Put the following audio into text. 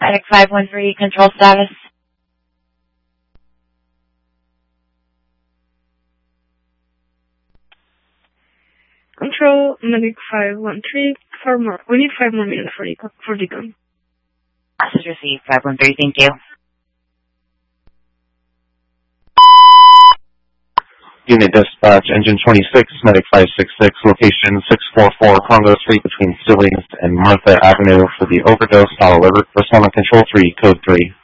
Medic 513, control status. Control, Medic 513, we need 5 more minutes for decon. Message received, 513, thank you. Unit dispatch, engine 26, Medic 566, location 644 Congo Street between Stillings and Martha Avenue for the overdose, not delivered. Persona control 3, code 3.